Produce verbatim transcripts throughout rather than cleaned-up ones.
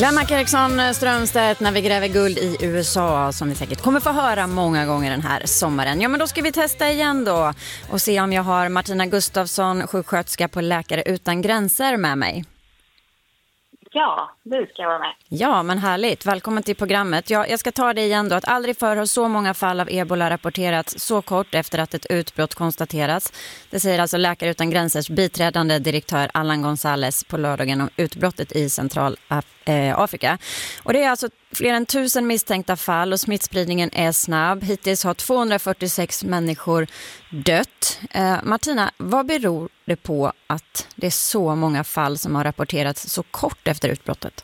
Lennart Eriksson Strömstedt när vi gräver guld i U S A, som vi säkert kommer få höra många gånger den här sommaren. Ja, men då ska vi testa igen då och se om jag har Martina Gustafsson, sjuksköterska på Läkare utan gränser med mig. Ja, du ska vara med. Ja, men härligt. Välkommen till programmet. Ja, jag ska ta det igen då. Att aldrig förr har så många fall av ebola rapporterats så kort efter att ett utbrott konstaterats. Det säger alltså Läkare utan gränsers biträdande direktör Allan Gonzales på lördagen om utbrottet i Centralafrika. Och det är alltså fler än tusen misstänkta fall och smittspridningen är snabb. Hittills har tvåhundrafyrtiosex människor dött. Eh, Martina, vad beror det på att det är så många fall som har rapporterats så kort efter utbrottet?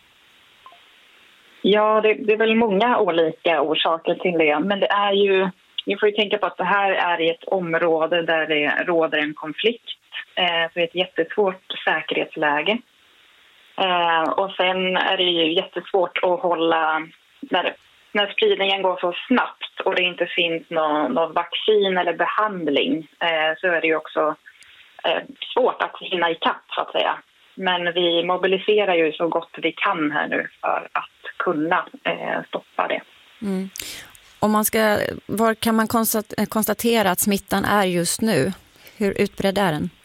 Ja, det, det är väl många olika orsaker till det. Men det är ju, vi får ju tänka på att det här är i ett område där det råder en konflikt. Eh, så det är ett jättesvårt säkerhetsläge. Eh, och sen är det ju jättesvårt att hålla, när, när spridningen går så snabbt och det inte finns någon, någon vaccin eller behandling, eh, så är det ju också eh, svårt att hinna ikapp så att säga. Men vi mobiliserar ju så gott vi kan här nu för att kunna eh, stoppa det. Mm. Om man ska, var kan man konstatera att smittan är just nu? Hur utbredd är den?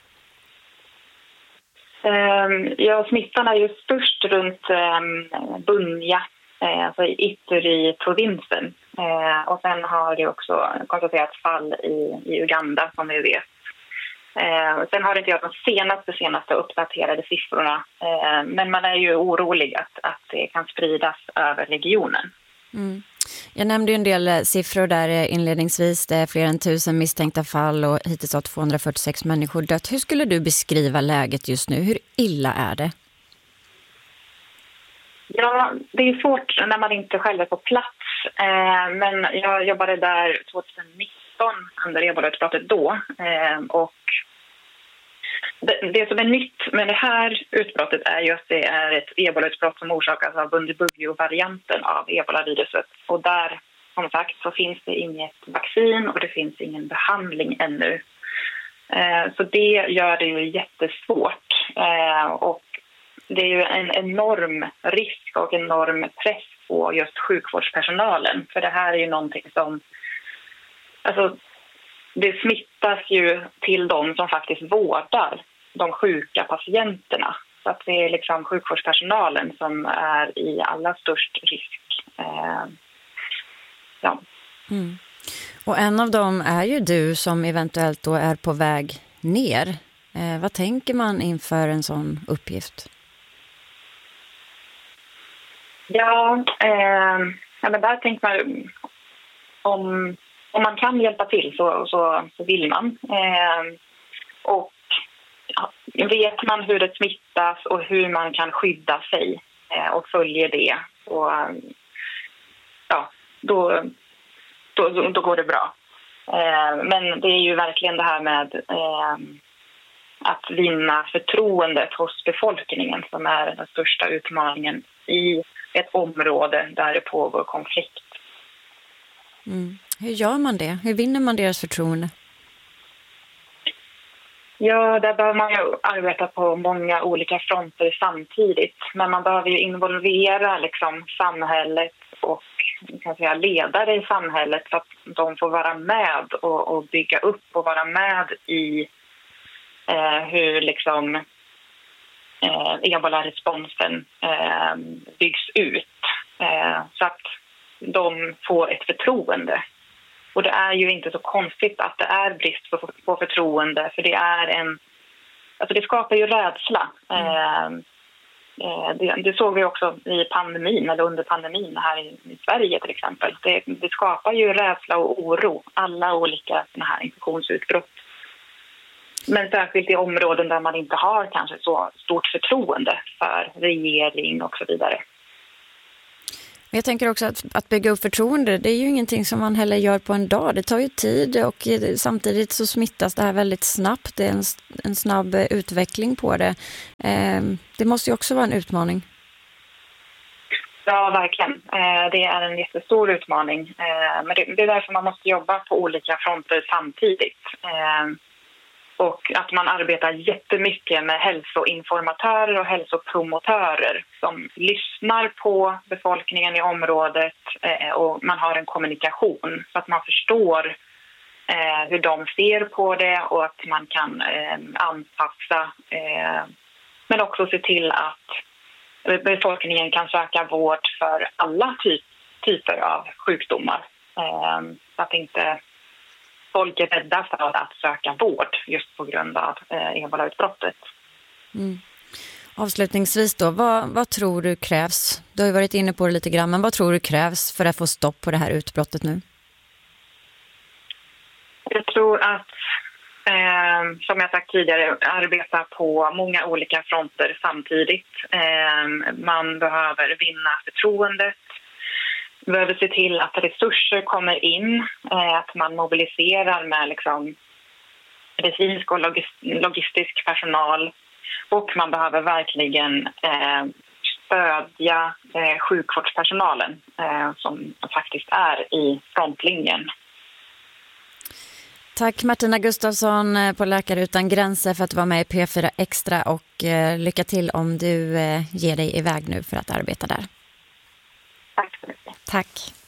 Ja, smittan är ju störst runt Bunia, alltså i Ituri-provinsen. Och sen har det också konstaterats fall i, i Uganda som vi vet. Sen har det inte jag de senaste, senaste uppdaterade siffrorna. Men man är ju orolig att, att det kan spridas över regionen. Mm. Jag nämnde ju en del siffror där inledningsvis. Det är fler än tusen misstänkta fall och hittills har tvåhundrafyrtiosex människor dött. Hur skulle du beskriva läget just nu? Hur illa är det? Ja, det är svårt när man inte själv är på plats. Men jag jobbade där tjugonitton under ebola-utbrottet då. Och det, det som är nytt med det här utbrottet är ju att det är ett ebola-utbrott som orsakas av Bundibugyo-varianten av ebola-viruset. Och där, som sagt, så finns det inget vaccin och det finns ingen behandling ännu. Eh, så det gör det ju jättesvårt. Eh, och det är ju en enorm risk och enorm press på just sjukvårdspersonalen. För det här är ju någonting som... Alltså, det smittas ju till de som faktiskt vårdar de sjuka patienterna. Så att det är liksom sjukvårdspersonalen som är i allra störst risk. Eh, ja. Mm. Och en av dem är ju du som eventuellt då är på väg ner. Eh, vad tänker man inför en sån uppgift? Ja, eh, ja men där tänker man om... Om man kan hjälpa till så, så, så vill man. Eh, och ja, vet man hur det smittas och hur man kan skydda sig eh, och följer det, och, ja, då, då, då går det bra. Eh, men det är ju verkligen det här med eh, att vinna förtroendet hos befolkningen som är den största utmaningen i ett område där det pågår konflikt. Mm. Hur gör man det? Hur vinner man deras förtroende? Ja, där behöver man ju arbeta på många olika fronter samtidigt. Men man behöver ju involvera liksom samhället och kan säga, ledare i samhället så att de får vara med och, och bygga upp och vara med i eh, hur liksom eh, ebola-responsen eh, byggs ut. Eh, så att de får ett förtroende. Och det är ju inte så konstigt att det är brist på, på förtroende, för det är en, alltså det skapar ju rädsla. Mm. Eh, det, det såg vi också i pandemin, eller under pandemin här i, i Sverige till exempel. Det, det skapar ju rädsla och oro, alla olika såna här infektionsutbrott. Men särskilt i områden där man inte har kanske så stort förtroende för regering och så vidare. Jag tänker också att, att bygga upp förtroende, det är ju ingenting som man heller gör på en dag. Det tar ju tid och samtidigt så smittas det här väldigt snabbt. Det är en, en snabb utveckling på det. Eh, det måste ju också vara en utmaning. Ja, verkligen. Eh, det är en jättestor utmaning. Eh, men det, det är därför man måste jobba på olika fronter samtidigt. Eh, Och att man arbetar jättemycket med hälsoinformatörer och hälsopromotörer som lyssnar på befolkningen i området eh, och man har en kommunikation så att man förstår eh, hur de ser på det och att man kan eh, anpassa eh, men också se till att befolkningen kan söka vård för alla typ, typer av sjukdomar. Eh, så att inte folk är rädda för att söka vård just på grund av eh, ebolautbrottet. Mm. Avslutningsvis då, vad, vad tror du krävs? Du har ju varit inne på det lite grann, men vad tror du krävs för att få stopp på det här utbrottet nu? Jag tror att, eh, som jag sagt tidigare, arbeta på många olika fronter samtidigt. Eh, man behöver vinna förtroendet. Vi behöver se till att resurser kommer in, eh, att man mobiliserar med liksom, medicinsk och logistisk personal. Och man behöver verkligen eh, stödja eh, sjukvårdspersonalen eh, som faktiskt är i frontlinjen. Tack Martina Gustafsson på Läkare utan gränser för att du var med i P fyra Extra och eh, lycka till om du eh, ger dig iväg nu för att arbeta där. Tack så mycket. Tack.